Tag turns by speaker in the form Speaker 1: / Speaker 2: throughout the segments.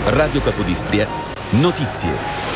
Speaker 1: Radio Capodistria, notizie.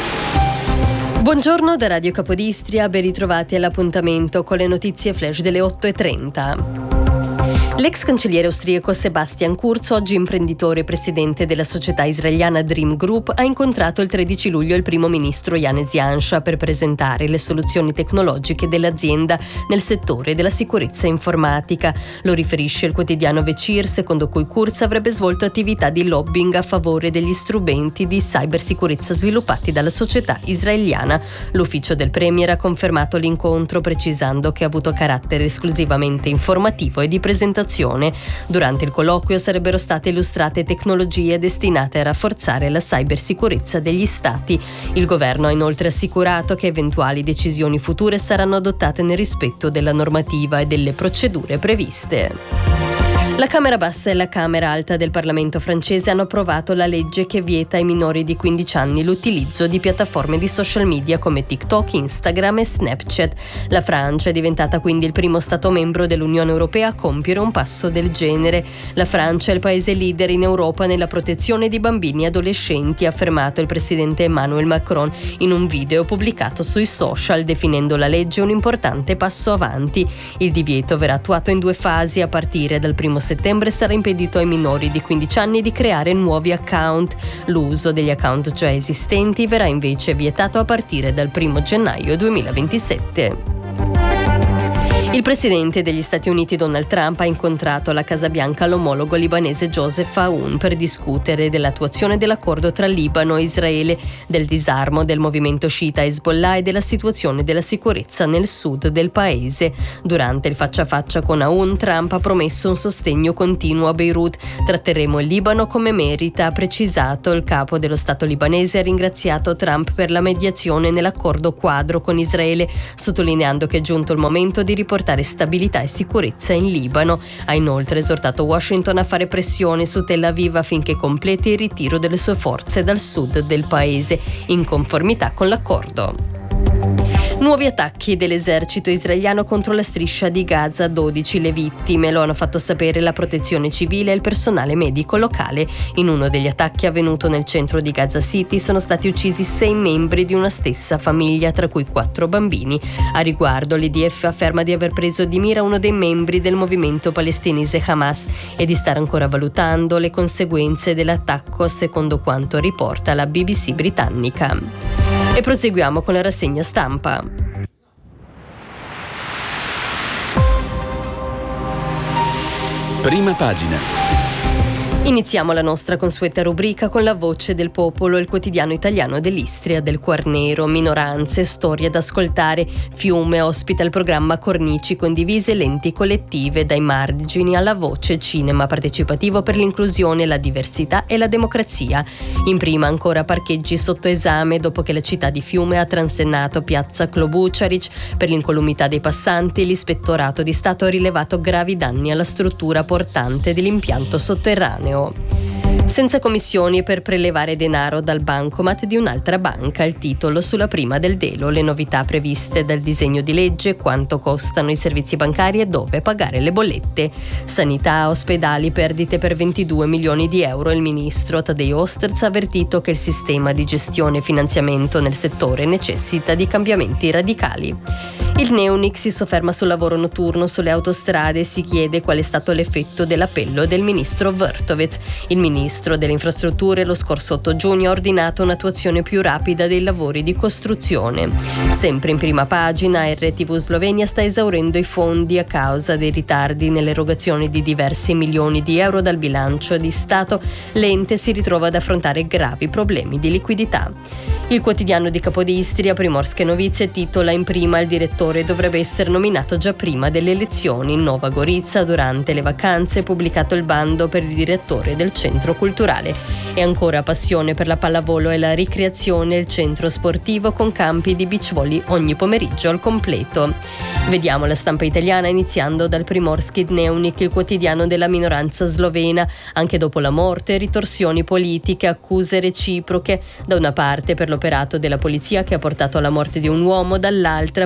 Speaker 2: Buongiorno da Radio Capodistria, ben ritrovati all'appuntamento con le notizie flash delle 8:30. L'ex cancelliere austriaco Sebastian Kurz, oggi imprenditore e presidente della società israeliana Dream Group, ha incontrato il 13 luglio il primo ministro Yanes Yansha per presentare le soluzioni tecnologiche dell'azienda nel settore della sicurezza informatica. Lo riferisce il quotidiano Vecir, secondo cui Kurz avrebbe svolto attività di lobbying a favore degli strumenti di cybersicurezza sviluppati dalla società israeliana. L'ufficio del premier ha confermato l'incontro, precisando che ha avuto carattere esclusivamente informativo e di presentazione. Durante il colloquio sarebbero state illustrate tecnologie destinate a rafforzare la cybersicurezza degli stati. Il governo ha inoltre assicurato che eventuali decisioni future saranno adottate nel rispetto della normativa e delle procedure previste. La Camera Bassa e la Camera Alta del Parlamento francese hanno approvato la legge che vieta ai minori di 15 anni l'utilizzo di piattaforme di social media come TikTok, Instagram e Snapchat. La Francia è diventata quindi il primo Stato membro dell'Unione Europea a compiere un passo del genere. La Francia è il paese leader in Europa nella protezione di bambini e adolescenti, ha affermato il presidente Emmanuel Macron in un video pubblicato sui social, definendo la legge un importante passo avanti. Il divieto verrà attuato in 2 fasi. A partire dal 1 settembre sarà impedito ai minori di 15 anni di creare nuovi account. L'uso degli account già esistenti verrà invece vietato a partire dal 1 gennaio 2027. Il presidente degli Stati Uniti Donald Trump ha incontrato alla Casa Bianca l'omologo libanese Joseph Aoun per discutere dell'attuazione dell'accordo tra Libano e Israele, del disarmo del movimento sciita Hezbollah e della situazione della sicurezza nel sud del paese. Durante il faccia a faccia con Aoun, Trump ha promesso un sostegno continuo a Beirut. Tratteremo il Libano come merita, ha precisato. Il capo dello Stato libanese ha ringraziato Trump per la mediazione nell'accordo quadro con Israele, sottolineando che è giunto il momento di riportare stabilità e sicurezza in Libano. Ha inoltre esortato Washington a fare pressione su Tel Aviv affinché completi il ritiro delle sue forze dal sud del paese, in conformità con l'accordo. Nuovi attacchi dell'esercito israeliano contro la striscia di Gaza, 12 le vittime, lo hanno fatto sapere la protezione civile e il personale medico locale. In uno degli attacchi avvenuto nel centro di Gaza City sono stati uccisi 6 membri di una stessa famiglia, tra cui 4 bambini. A riguardo l'IDF afferma di aver preso di mira uno dei membri del movimento palestinese Hamas e di stare ancora valutando le conseguenze dell'attacco, secondo quanto riporta la BBC britannica. E proseguiamo con la rassegna stampa.
Speaker 1: Prima pagina.
Speaker 2: Iniziamo la nostra consueta rubrica con la Voce del Popolo, il quotidiano italiano dell'Istria, del Quarnero. Minoranze, storie da ascoltare. Fiume ospita il programma Cornici condivise, lenti collettive, dai margini alla voce, cinema partecipativo per l'inclusione, la diversità e la democrazia. In prima ancora parcheggi sotto esame dopo che la città di Fiume ha transennato piazza Klobucharic per l'incolumità dei passanti. L'ispettorato di Stato ha rilevato gravi danni alla struttura portante dell'impianto sotterraneo. Senza commissioni per prelevare denaro dal bancomat di un'altra banca, il titolo sulla prima del Delo, le novità previste dal disegno di legge, quanto costano i servizi bancari e dove pagare le bollette. Sanità, ospedali, perdite per 22 milioni di euro. Il ministro Tadej Osterz ha avvertito che il sistema di gestione e finanziamento nel settore necessita di cambiamenti radicali. Il Neunic si sofferma sul lavoro notturno sulle autostrade e si chiede qual è stato l'effetto dell'appello del ministro Vrtovec. Il ministro delle infrastrutture lo scorso 8 giugno ha ordinato un'attuazione più rapida dei lavori di costruzione. Sempre in prima pagina, RTV Slovenia sta esaurendo i fondi a causa dei ritardi nell'erogazione di diversi milioni di euro dal bilancio di Stato. L'ente si ritrova ad affrontare gravi problemi di liquidità. Il quotidiano di Capodistria, Primorske Novizie, titola in prima: il direttore dovrebbe essere nominato già prima delle elezioni. Nova Gorica, durante le vacanze, pubblicato il bando per il direttore del centro culturale. E ancora passione per la pallavolo e la ricreazione, il centro sportivo con campi di beach volley ogni pomeriggio al completo. Vediamo la stampa italiana iniziando dal Primorski Dnevnik, il quotidiano della minoranza slovena. Anche dopo la morte, ritorsioni politiche, accuse reciproche, da una parte per l'operato della polizia che ha portato alla morte di un uomo, dall'altra per i disordini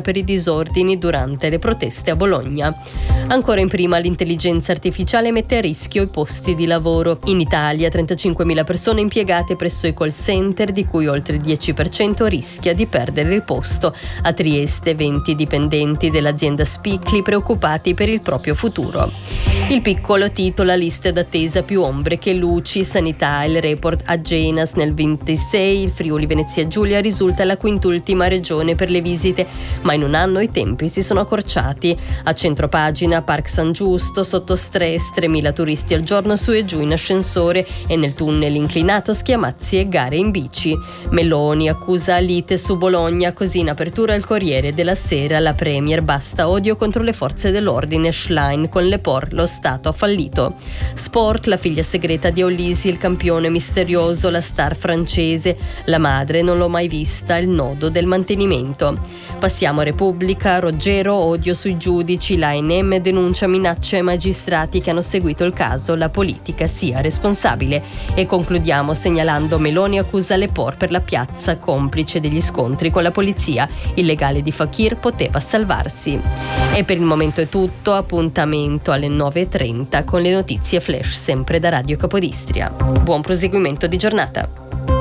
Speaker 2: disordini durante le proteste a Bologna. Ancora in prima, l'intelligenza artificiale mette a rischio i posti di lavoro. In Italia 35.000 persone impiegate presso i call center, di cui oltre il 10% rischia di perdere il posto. A Trieste 20 dipendenti dell'azienda Spicli preoccupati per il proprio futuro. Il Piccolo titola liste d'attesa più ombre che luci, sanità, il report Agenas nel 26, il Friuli Venezia Giulia risulta la quintultima regione per le visite, ma in un anno i tempi si sono accorciati. A centropagina Park San Giusto sotto stress, 3.000 turisti al giorno su e giù in ascensore e nel tunnel inclinato schiamazzi e gare in bici. Meloni accusa lite su Bologna, così in apertura il Corriere della Sera, la Premier basta odio contro le forze dell'ordine, Schlein con Le Port, lo Stato ha fallito. Sport, la figlia segreta di Olisi, il campione misterioso, la star francese, la madre non l'ho mai vista, il nodo del mantenimento. Passiamo a Repubblica, Ruggero, odio sui giudici, l'ANM denuncia minacce ai magistrati che hanno seguito il caso, la politica sia responsabile. E concludiamo segnalando Meloni accusa Le Port per la piazza, complice degli scontri con la polizia, il legale di Fakir poteva salvarsi. E per il momento è tutto, appuntamento alle 9.30 con le notizie flash sempre da Radio Capodistria. Buon proseguimento di giornata.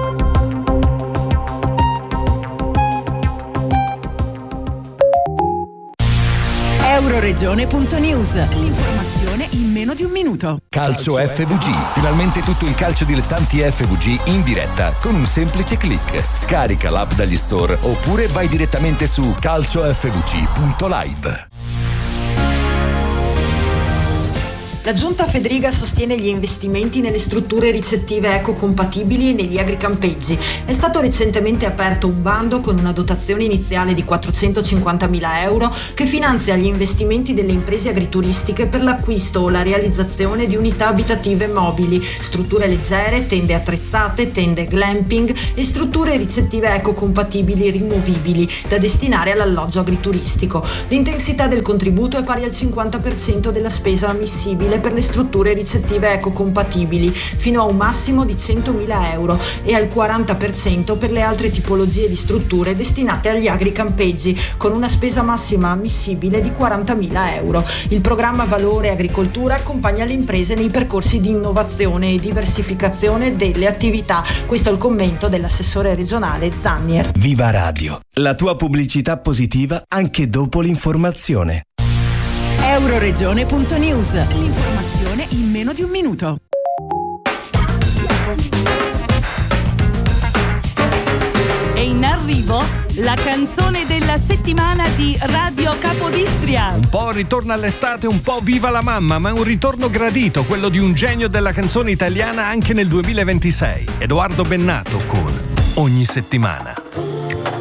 Speaker 3: Euroregione.news, l'informazione in meno di un minuto.
Speaker 4: Calcio FVG, finalmente tutto il calcio dilettanti FVG in diretta con un semplice click. Scarica l'app dagli store oppure vai direttamente su calciofvg.live.
Speaker 5: La Giunta Fedriga sostiene gli investimenti nelle strutture ricettive ecocompatibili e negli agricampeggi. È stato recentemente aperto un bando con una dotazione iniziale di 450.000 euro che finanzia gli investimenti delle imprese agrituristiche per l'acquisto o la realizzazione di unità abitative mobili, strutture leggere, tende attrezzate, tende glamping e strutture ricettive ecocompatibili rimovibili da destinare all'alloggio agrituristico. L'intensità del contributo è pari al 50% della spesa ammissibile per le strutture ricettive ecocompatibili fino a un massimo di 100.000 euro e al 40% per le altre tipologie di strutture destinate agli agricampeggi con una spesa massima ammissibile di 40.000 euro. Il programma Valore Agricoltura accompagna le imprese nei percorsi di innovazione e diversificazione delle attività. Questo è il commento dell'assessore regionale Zannier.
Speaker 6: Viva Radio, la tua pubblicità positiva anche dopo l'informazione.
Speaker 3: Euroregione.news, l'informazione in meno di un minuto.
Speaker 7: E in arrivo la canzone della settimana di Radio Capodistria.
Speaker 8: Un po' ritorno all'estate, un po' viva la mamma, ma è un ritorno gradito, quello di un genio della canzone italiana anche nel 2026. Edoardo Bennato con Ogni settimana.